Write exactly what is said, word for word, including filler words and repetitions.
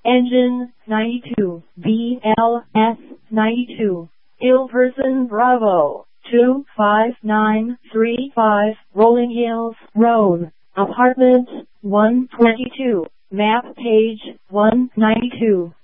Engine ninety-two, B L S ninety-two, Ill Person Bravo, two five nine three five, Rolling Hills Road, Apartment one twenty-two, Map Page one ninety-two.